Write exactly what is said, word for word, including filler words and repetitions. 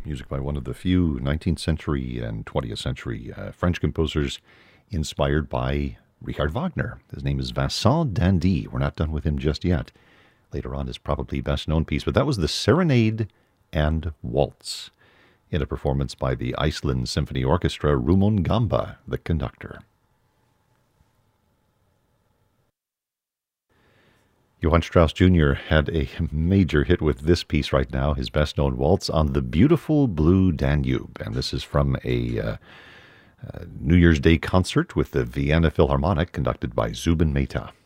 music by one of the few nineteenth century and twentieth century uh, French composers inspired by Richard Wagner. His name is Vincent d'Indy. We're not done with him just yet. Later on, his probably best-known piece, but that was the Serenade and Waltz in a performance by the Iceland Symphony Orchestra, Rumon Gamba, the conductor. Johann Strauss Junior had a major hit with this piece right now, his best-known waltz, on the beautiful blue Danube. And this is from a uh, uh, New Year's Day concert with the Vienna Philharmonic conducted by Zubin Mehta.